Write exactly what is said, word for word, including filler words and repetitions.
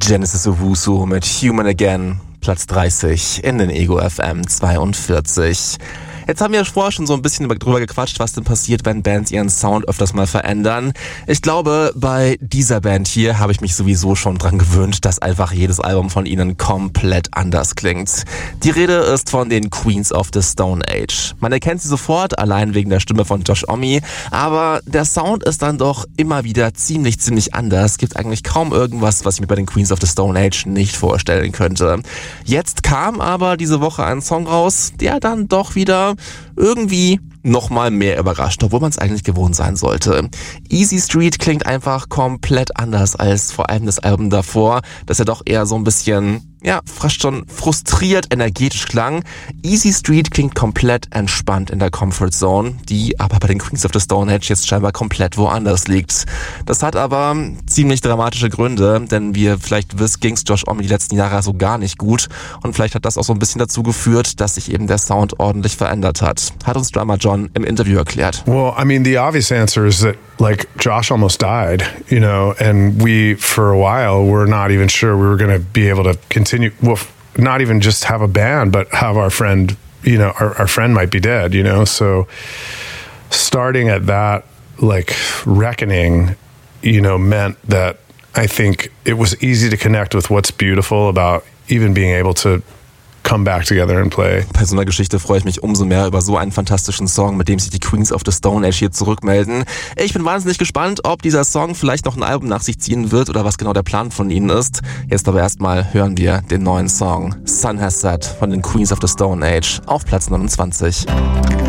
Genesis Owusu mit Human Again, Platz dreißig in den Ego F M zweiundvierzig. Jetzt haben wir vorher schon so ein bisschen drüber gequatscht, was denn passiert, wenn Bands ihren Sound öfters mal verändern. Ich glaube, bei dieser Band hier habe ich mich sowieso schon dran gewöhnt, dass einfach jedes Album von ihnen komplett anders klingt. Die Rede ist von den Queens of the Stone Age. Man erkennt sie sofort, allein wegen der Stimme von Josh Homme, aber der Sound ist dann doch immer wieder ziemlich, ziemlich anders. Es gibt eigentlich kaum irgendwas, was ich mir bei den Queens of the Stone Age nicht vorstellen könnte. Jetzt kam aber diese Woche ein Song raus, der dann doch wieder irgendwie nochmal mehr überrascht, obwohl man es eigentlich gewohnt sein sollte. Easy Street klingt einfach komplett anders als vor allem das Album davor, das ja doch eher so ein bisschen, ja, fast schon frustriert energetisch klang. Easy Street klingt komplett entspannt in der Comfort Zone, die aber bei den Queens of the Stone Age jetzt scheinbar komplett woanders liegt. Das hat aber ziemlich dramatische Gründe, denn wie ihr vielleicht wisst, ging's Josh Homme die letzten Jahre so gar nicht gut und vielleicht hat das auch so ein bisschen dazu geführt, dass sich eben der Sound ordentlich verändert hat. Hat uns Drummer John im Interview erklärt. Well, I mean, the obvious answer is that, like, Josh almost died, you know, and we, for a while, were not even sure we were going to be able to continue, well, not even just have a band, but have our friend, you know, our, our friend might be dead, you know, so starting at that, like, reckoning, you know, meant that I think it was easy to connect with what's beautiful about even being able to come back together and play. Bei so einer Geschichte freue ich mich umso mehr über so einen fantastischen Song, mit dem sich die Queens of the Stone Age hier zurückmelden. Ich bin wahnsinnig gespannt, ob dieser Song vielleicht noch ein Album nach sich ziehen wird oder was genau der Plan von ihnen ist. Jetzt aber erstmal hören wir den neuen Song Sun Has Set von den Queens of the Stone Age auf Platz neunundzwanzig.